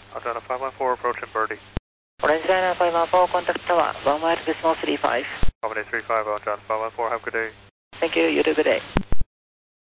Altoona 514 approaching Birdie. Orange Liner 514, contact tower, 1 mile decimal 35. Accommodate 35, Altoona 514, have a good day. Thank you, you do good day.